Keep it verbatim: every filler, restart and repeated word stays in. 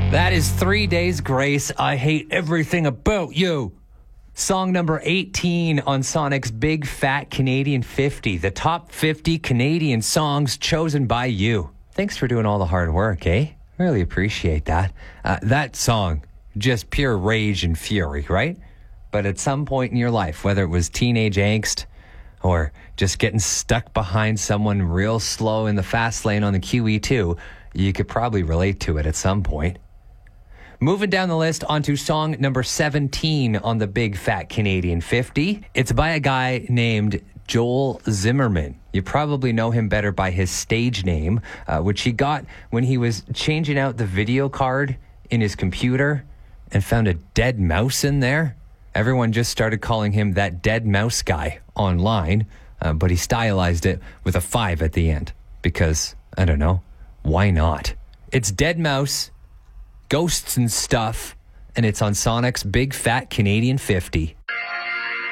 That is Three Days Grace. I Hate Everything About You. Song number eighteen on Sonic's Big Fat Canadian fifty. The top fifty Canadian songs chosen by you. Thanks for doing all the hard work, eh? Really appreciate that. Uh, that song, just pure rage and fury, right? But at some point in your life, whether it was teenage angst or just getting stuck behind someone real slow in the fast lane on the Q E two, you could probably relate to it at some point. Moving down the list onto song number seventeen on the Big Fat Canadian fifty. It's by a guy named Joel Zimmerman. You probably know him better by his stage name, uh, which he got when he was changing out the video card in his computer and found a dead mouse in there. Everyone just started calling him that dead mouse guy online, uh, but he stylized it with a five at the end because, I don't know, why not? It's Dead Mouse, Ghosts and Stuff, and it's on Sonic's Big Fat Canadian fifty.